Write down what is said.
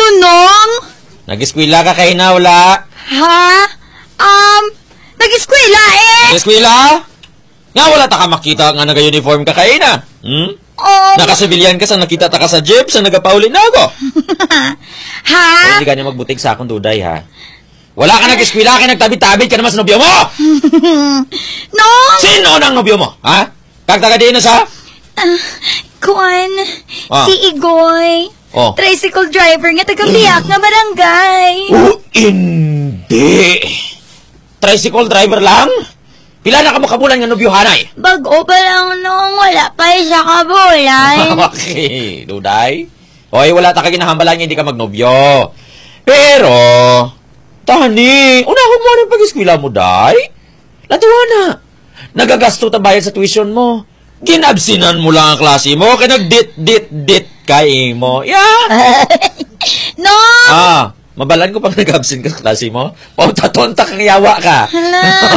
Nonong? Nag-eskwela ka kay na, wala? Ha? Nag-eskwela eh! Nag-eskwela? Nga wala ta ka makita nga nag-uniform ka kay na. Nakasibilyan ka sa nakita ta ka sa jeep sa nagapauli na ako. Ha? Hindi ka niya magbutig sa akong duday, ha? Wala ka nag-eskwela, kaya nagtabit-tabit ka naman sa nobyo mo! Nong! Sino ang nobyo mo, ha? Kagtaga din na sa... Kuan, si Igoy. Oh. Tricycle driver nga taga-biyak nga barangay. Oh, hindi! Tricycle driver lang? Pila na ka mo kabulan nga nobyo, hanay? Bago pa lang nung wala pa siya kabulan. Okay, duday. Hoy, wala ta ka ginahambalan nga hindi ka magnobyo. Pero... Tani, unahon mo rin pag-eskwela mo, day. Natuwa na. Nagagasto ta bayad sa tuition mo. Ginabsinan mo lang ang klase mo, kaya nag-dit kay mo. Yeah! No! Mabalan ko pang nag-absent ka sa klase mo. O, tatonta kang yawa ka. Hala.